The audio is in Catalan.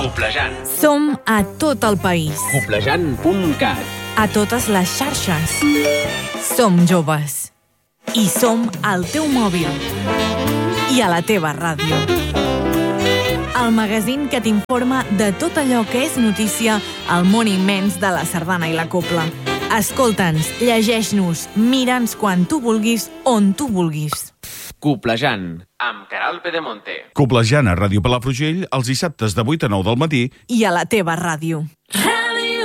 Coplejant. Som a tot el país. Coplejant.cat. A totes les xarxes. Som joves. I som al teu mòbil. I a la teva ràdio. El magazín que t'informa de tot allò que és notícia al món immens de la sardana i la copla. Escolta'ns, llegeix-nos, mira'ns quan tu vulguis, on tu vulguis. Coplejant, amb Caral Pedemonte. Coplejant a Ràdio Palafrugell els dissabtes de 8 a 9 del matí I a la teva ràdio.